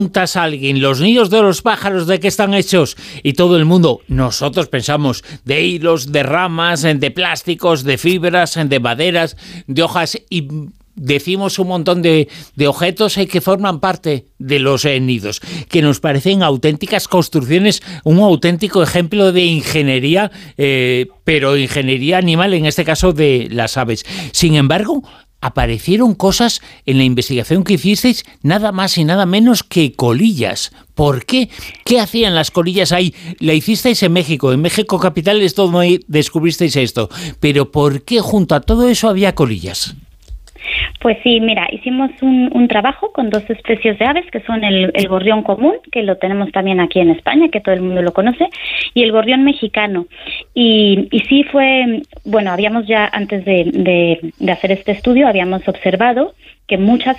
preguntas a alguien, los nidos de los pájaros, ¿de qué están hechos? Y todo el mundo, nosotros pensamos de hilos, de ramas, de plásticos, de fibras, de maderas, de hojas, y decimos un montón de objetos que forman parte de los nidos, que nos parecen auténticas construcciones, un auténtico ejemplo de ingeniería, pero ingeniería animal, en este caso de las aves. Sin embargo, aparecieron cosas en la investigación que hicisteis, nada más y nada menos que colillas. ¿Por qué? ¿Qué hacían las colillas ahí? La hicisteis en México capital es donde descubristeis esto. Pero ¿por qué junto a todo eso había colillas? Pues sí, mira, hicimos un trabajo con 2 especies de aves, que son el gorrión común, que lo tenemos también aquí en España, que todo el mundo lo conoce, y el gorrión mexicano. Y sí fue, bueno, habíamos ya antes de hacer este estudio, habíamos observado que muchas,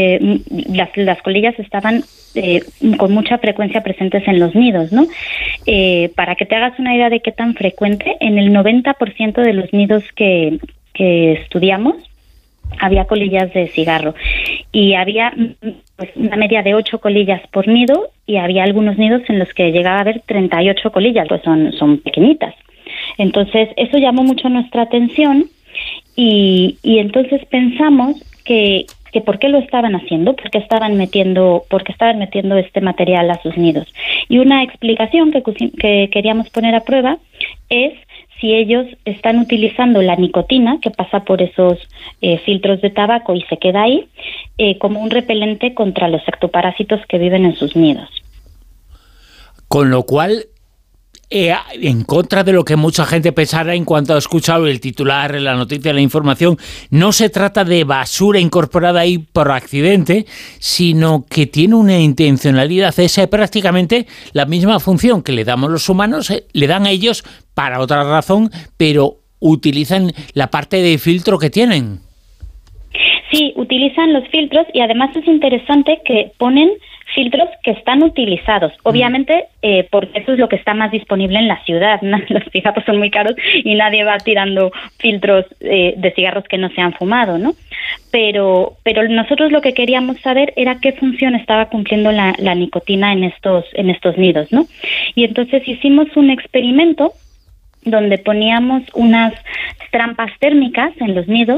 las colillas estaban con mucha frecuencia presentes en los nidos, ¿no? Para que te hagas una idea de qué tan frecuente, en el 90% de los nidos que estudiamos, había colillas de cigarro y había pues una media de 8 colillas por nido, y había algunos nidos en los que llegaba a haber 38 colillas, pues son pequeñitas. Entonces eso llamó mucho nuestra atención y entonces pensamos que por qué lo estaban haciendo, por qué estaban metiendo este material a sus nidos. Y una explicación que queríamos poner a prueba es si ellos están utilizando la nicotina que pasa por esos filtros de tabaco y se queda ahí, como un repelente contra los ectoparásitos que viven en sus nidos. Con lo cual, en contra de lo que mucha gente pensara en cuanto ha escuchado el titular, la noticia, la información, no se trata de basura incorporada ahí por accidente, sino que tiene una intencionalidad. Es prácticamente la misma función que le damos los humanos, le dan a ellos para otra razón, pero utilizan la parte de filtro que tienen. Sí, utilizan los filtros, y además es interesante que ponen filtros que están utilizados, obviamente, porque eso es lo que está más disponible en la ciudad, ¿no? Los cigarros son muy caros y nadie va tirando filtros de cigarros que no se han fumado, ¿no? Pero nosotros lo que queríamos saber era qué función estaba cumpliendo la nicotina en estos nidos, ¿no? Y entonces hicimos un experimento donde poníamos unas trampas térmicas en los nidos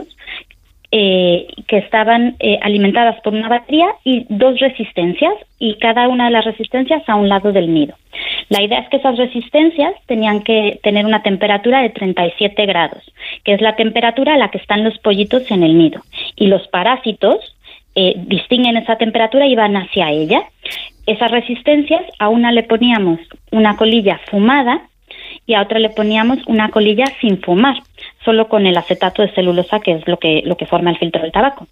que estaban alimentadas por una batería y 2 resistencias, y cada una de las resistencias a un lado del nido. La idea es que esas resistencias tenían que tener una temperatura de 37 grados, que es la temperatura a la que están los pollitos en el nido, y los parásitos distinguen esa temperatura y van hacia ella. Esas resistencias, a una le poníamos una colilla fumada y a otra le poníamos una colilla sin fumar, solo con el acetato de celulosa, que es lo que forma el filtro del tabaco.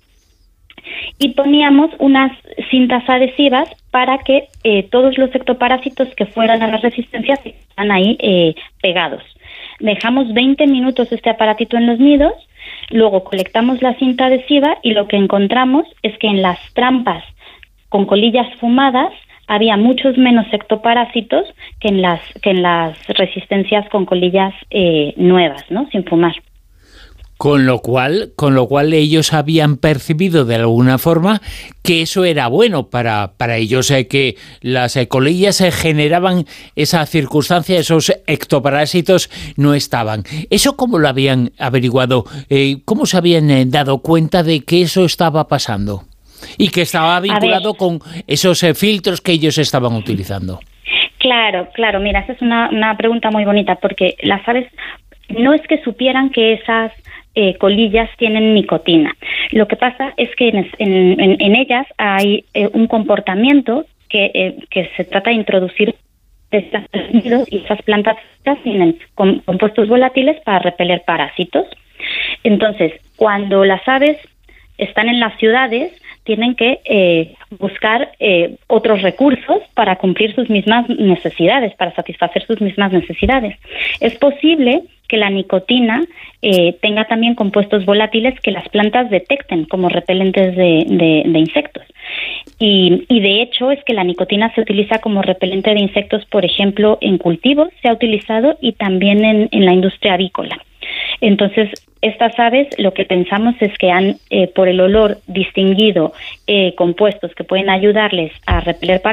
Y poníamos unas cintas adhesivas para que todos los ectoparásitos que fueran a las resistencias están ahí pegados. Dejamos 20 minutos este aparatito en los nidos, luego colectamos la cinta adhesiva y lo que encontramos es que en las trampas con colillas fumadas había muchos menos ectoparásitos que en las resistencias con colillas nuevas, ¿no? Sin fumar. Con lo cual ellos habían percibido de alguna forma que eso era bueno para ellos, que las colillas generaban esa circunstancia, esos ectoparásitos no estaban. ¿Eso cómo lo habían averiguado? ¿Cómo se habían dado cuenta de que eso estaba pasando? Y que estaba vinculado con esos filtros que ellos estaban utilizando. Claro, mira, esa es una pregunta muy bonita, porque las aves no es que supieran que esas colillas tienen nicotina. Lo que pasa es que en ellas hay un comportamiento que se trata de introducir y esas plantas tienen compuestos volátiles para repeler parásitos. Entonces, cuando las aves están en las ciudades, tienen que buscar otros recursos para cumplir sus mismas necesidades, para satisfacer sus mismas necesidades. Es posible que la nicotina tenga también compuestos volátiles que las plantas detecten como repelentes de insectos. Y de hecho es que la nicotina se utiliza como repelente de insectos, por ejemplo, en cultivos se ha utilizado, y también en la industria avícola. Entonces, estas aves, lo que pensamos es que han, por el olor, distinguido compuestos que pueden ayudarles a repeler parásitos,